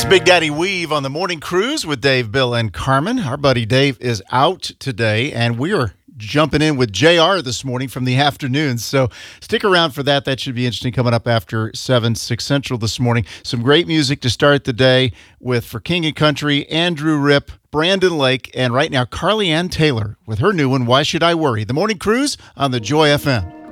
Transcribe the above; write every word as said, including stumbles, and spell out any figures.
Big Daddy Weave on the Morning Cruise with Dave, Bill, and Carmen. Our buddy Dave is out today, and we are jumping in with J R this morning from the afternoon. So stick around for that. That should be interesting coming up after seven, six Central this morning. Some great music to start the day with for King and Country, Andrew Ripp, Brandon Lake, and right now Carly Ann Taylor with her new one, Why Should I Worry? The Morning Cruise on the Joy F M.